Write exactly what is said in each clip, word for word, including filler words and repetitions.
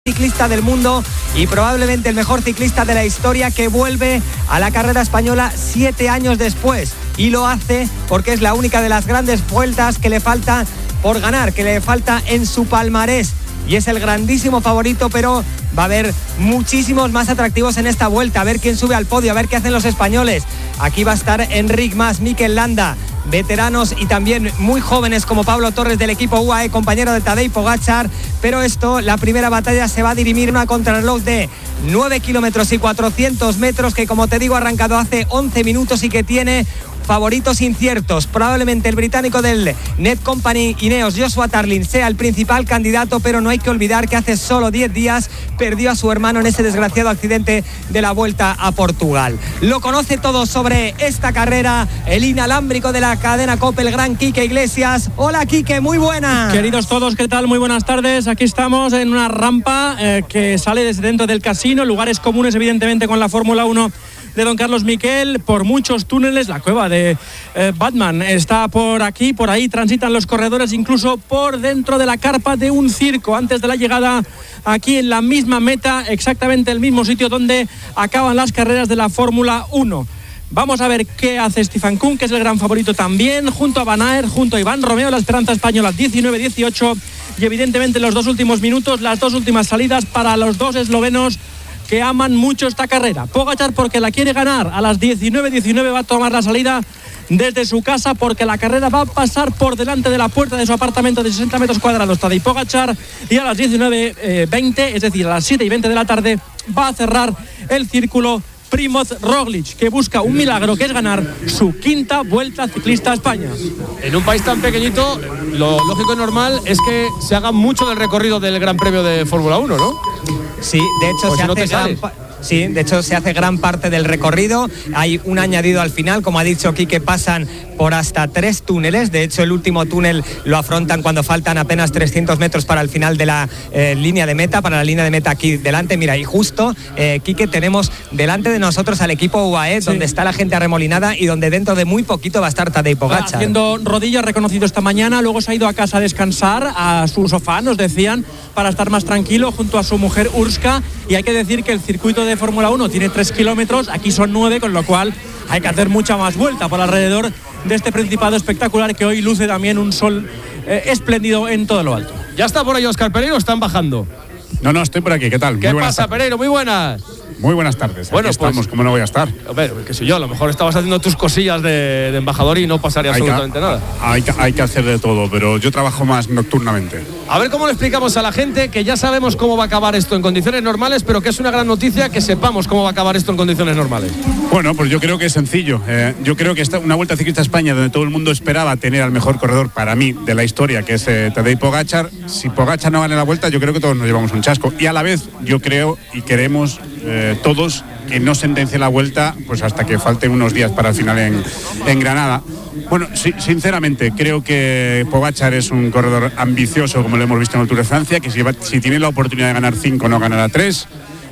ciclista del mundo y probablemente el mejor ciclista de la historia, que vuelve a la carrera española siete años después, y lo hace porque es la única de las grandes vueltas que le falta por ganar, que le falta en su palmarés, y es el grandísimo favorito, pero va a haber muchísimos más atractivos en esta vuelta. A ver quién sube al podio, a ver qué hacen los españoles. Aquí va a estar Enric Mas, Mikel Landa, veteranos y también muy jóvenes como Pablo Torres del equipo U A E, compañero de Tadej Pogačar. Pero esto, la primera batalla se va a dirimir en una contrarreloj de nueve kilómetros y cuatrocientos metros, que, como te digo, ha arrancado hace once minutos y que tiene favoritos inciertos. Probablemente el británico del Net Company Ineos, Joshua Tarling, sea el principal candidato, pero no hay que olvidar que hace solo diez días perdió a su hermano en ese desgraciado accidente de la Vuelta a Portugal. Lo conoce todo sobre esta carrera el inalámbrico de la cadena COPE, el gran Quique Iglesias. Hola, Quique, muy buena. Queridos todos, ¿qué tal? Muy buenas tardes. Aquí estamos en una rampa eh, que sale desde dentro del casino, lugares comunes evidentemente con la Fórmula uno de don Carlos Miquel, por muchos túneles. La cueva de eh, Batman está por aquí, por ahí transitan los corredores, incluso por dentro de la carpa de un circo, antes de la llegada aquí en la misma meta, exactamente el mismo sitio donde acaban las carreras de la Fórmula uno. Vamos a ver qué hace Stefan Küng, que es el gran favorito también, junto a Van Aert, junto a Iván Romeo, la esperanza española, diecinueve dieciocho, y evidentemente los dos últimos minutos, las dos últimas salidas para los dos eslovenos que aman mucho esta carrera. Pogačar porque la quiere ganar, a las diecinueve diecinueve va a tomar la salida desde su casa, porque la carrera va a pasar por delante de la puerta de su apartamento de sesenta metros cuadrados, Tadej Pogačar, y a las diecinueve veinte, es decir, a las siete y veinte de la tarde, va a cerrar el círculo Primoz Roglic, que busca un milagro, que es ganar su quinta Vuelta Ciclista a España. En un país tan pequeñito, lo lógico y normal es que se haga mucho del recorrido del Gran Premio de Fórmula uno, ¿no? Sí, de hecho pues se si hace no gran pa- Sí, de hecho se hace gran parte del recorrido. Hay un añadido al final, como ha dicho aquí, que pasan por hasta tres túneles. De hecho, el último túnel lo afrontan cuando faltan apenas trescientos metros para el final de la eh, línea de meta, para la línea de meta aquí delante. Mira, y justo, eh, Quique, tenemos delante de nosotros al equipo U A E, sí, donde está la gente arremolinada y donde dentro de muy poquito va a estar Tadej Pogačar. Haciendo rodillas, reconocido esta mañana, luego se ha ido a casa a descansar, a su sofá, nos decían, para estar más tranquilo junto a su mujer Urska. Y hay que decir que el circuito de Fórmula uno tiene tres kilómetros, aquí son nueve, con lo cual hay que hacer mucha más vuelta por alrededor de este Principado espectacular, que hoy luce también un sol eh, espléndido en todo lo alto. Ya está por ahí Óscar Pereiro, están bajando. No, no, estoy por aquí, ¿qué tal? ¿Qué Muy pasa, Pereiro? Muy buenas. Muy buenas tardes. Bueno, aquí estamos, pues, ¿cómo no voy a estar? Hombre, qué sé yo, a lo mejor estabas haciendo tus cosillas de, de embajador y no pasaría Hay absolutamente que, nada. Hay que, hay que hacer de todo, pero yo trabajo más nocturnamente. A ver cómo le explicamos a la gente que ya sabemos cómo va a acabar esto en condiciones normales, pero que es una gran noticia que sepamos cómo va a acabar esto en condiciones normales. Bueno, pues yo creo que es sencillo. Eh, yo creo que esta una Vuelta Ciclista a España donde todo el mundo esperaba tener al mejor corredor para mí de la historia, que es eh, Tadej Pogačar. Si Pogačar no gana la Vuelta, yo creo que todos nos llevamos un chasco. Y a la vez, yo creo y queremos eh, todos que no sentencie la Vuelta pues hasta que falten unos días para el final en, en Granada. Bueno, sí, sinceramente, creo que Pogačar es un corredor ambicioso, como lo hemos visto en el Tour de Francia, que si, va, si tiene la oportunidad de ganar cinco, no ganará tres.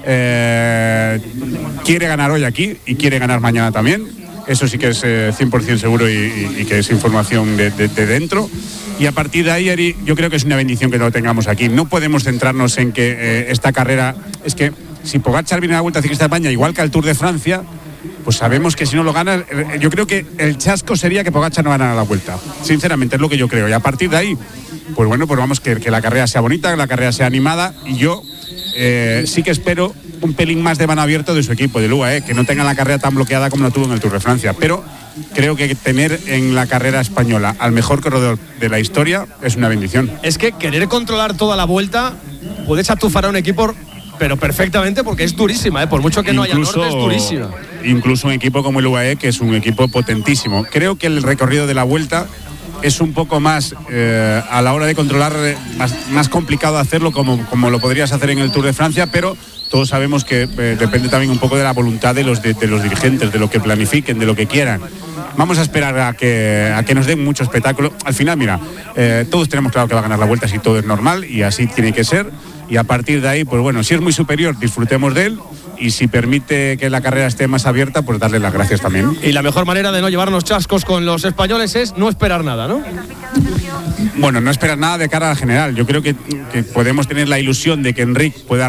Eh, quiere ganar hoy aquí y quiere ganar mañana también. Eso sí que es eh, cien por ciento seguro y, y, y que es información de, de, de dentro. Y a partir de ahí, Ari, yo creo que es una bendición que lo tengamos aquí. No podemos centrarnos en que eh, esta carrera... Es que si Pogačar viene a la Vuelta Ciclista de España, igual que al Tour de Francia, pues sabemos que si no lo gana, yo creo que el chasco sería que Pogačar no ganara la Vuelta. Sinceramente, es lo que yo creo. Y a partir de ahí, pues bueno, pues vamos, que, que la carrera sea bonita, que la carrera sea animada. Y yo eh, sí que espero un pelín más de mano abierto de su equipo, del U A E, que no tenga la carrera tan bloqueada como la tuvo en el Tour de Francia. Pero creo que tener en la carrera española al mejor corredor de la historia es una bendición. Es que querer controlar toda la Vuelta puede atufar a un equipo, pero perfectamente, porque es durísima, ¿eh? Por mucho que no incluso, haya norte, es durísima. Incluso un equipo como el U A E, que es un equipo potentísimo. Creo que el recorrido de la Vuelta es un poco más, eh, a la hora de controlar, eh, más, más complicado hacerlo como, como lo podrías hacer en el Tour de Francia, pero todos sabemos que eh, depende también un poco de la voluntad de los, de, de los dirigentes, de lo que planifiquen, de lo que quieran. Vamos a esperar a que, a que nos den mucho espectáculo. Al final, mira, eh, todos tenemos claro que va a ganar la Vuelta si todo es normal, y así tiene que ser. Y a partir de ahí, pues bueno, si es muy superior, disfrutemos de él. Y si permite que la carrera esté más abierta, pues darle las gracias también. Y la mejor manera de no llevarnos chascos con los españoles es no esperar nada, ¿no? Bueno, no esperas nada de cara a la general. Yo creo que, que podemos tener la ilusión de que Enric pueda